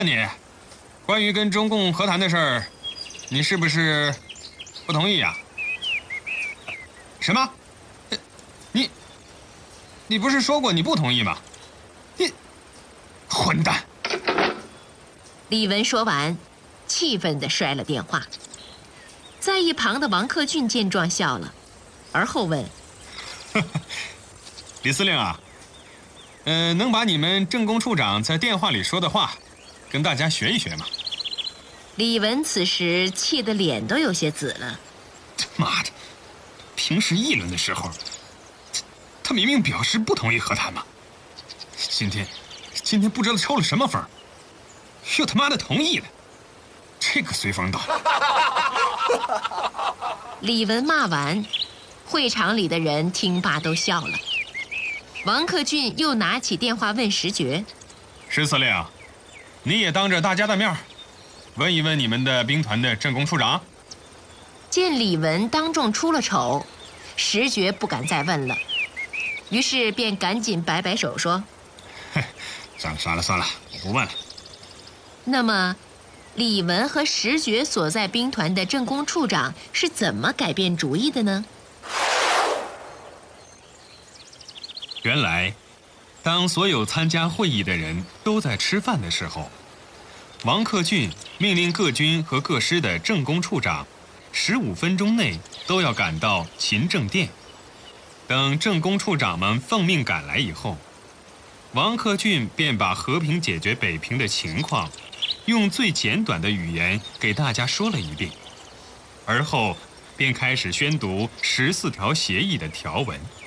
你，关于跟中共和谈的事儿，你是不是不同意呀？什么？你不是说过你不同意吗？你混蛋！ 李文说完，气愤地摔了电话。在一旁的王克俊见状笑了，而后问：“ 李司令啊，能把你们政工处长在电话里说的话，跟大家学一学吗？” 李文此时气得脸都有些紫了。 妈的，平时议论的时候，他明明表示不同意和谈嘛。今天不知道抽了什么风，又他妈的同意了，这个随风倒。 李文骂完，会场里的人听罢都笑了。王克俊又拿起电话问石觉：“ 石司令，你也当着大家的面问一问你们的兵团的政工处长。” 见李文当众出了丑，石觉不敢再问了，于是便赶紧摆摆手说：“ 算了，我不问了。” 那么李文和石觉所在兵团的政工处长是怎么改变主意的呢？ 原来，当所有参加会议的人都在吃饭的时候，王克俊命令各军和各师的政工处长15分钟内都要赶到勤政殿。等政工处长们奉命赶来以后，王克俊便把和平解决北平的情况用最简短的语言给大家说了一遍，而后便开始宣读14条协议的条文。